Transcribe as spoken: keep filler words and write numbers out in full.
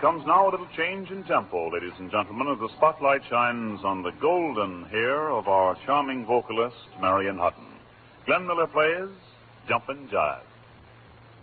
comes now a little change in tempo, ladies and gentlemen, as the spotlight shines on the golden hair of our charming vocalist, Marion Hutton. Glenn Miller plays Jumpin' Jive.